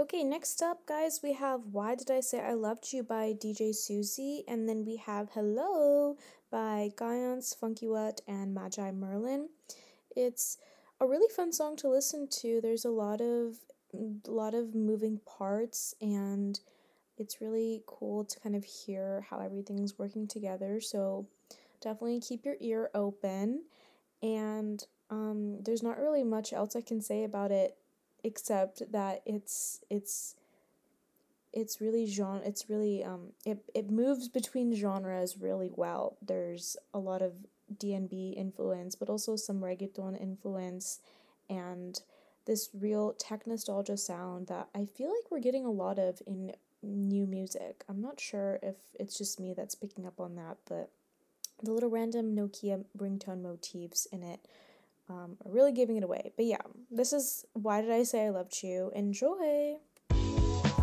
Okay, next up, guys, we have Why Did I Say I Loved You by DJ Susie, and then we have Hello by Gaiance, Funky Wet, and Magi Merlin. It's a really fun song to listen to. There's a lot of moving parts, and it's really cool to kind of hear how everything's working together. So definitely keep your ear open. And there's not really much else I can say about it except that it's really it moves between genres really well. There's a lot of DnB influence, but also some reggaeton influence, and this real tech nostalgia sound that I feel like we're getting a lot of in new music. I'm not sure if it's just me that's picking up on that, but the little random Nokia ringtone motifs in it are really giving it away. But yeah, this is Why Did I Say I Loved You? Enjoy!